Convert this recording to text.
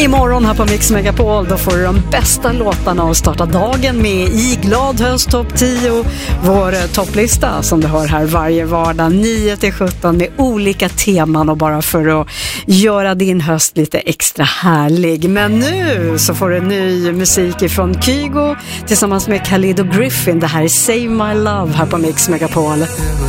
Imorgon här på Mix Megapol, då får du de bästa låtarna att starta dagen med i Glad höst topp 10. Vår topplista som du hör här varje vardag 9-17 med olika teman och bara för att göra din höst lite extra härlig. Men nu så får du ny musik från Kygo tillsammans med Khalid och Griffin. Det här är Save My Love här på Mix Megapol.